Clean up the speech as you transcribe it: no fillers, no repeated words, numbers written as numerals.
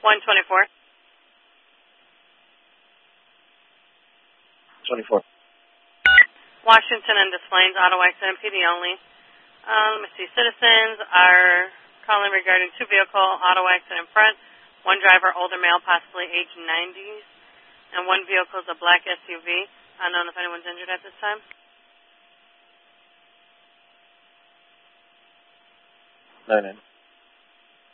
124. 24. Washington and Des Plaines, auto accident, PD only. Let me see. Citizens are calling regarding two-vehicle auto accident in front. One driver, older male, possibly age 90s. And one vehicle is a black SUV. I don't know if anyone's injured at this time. 9-9.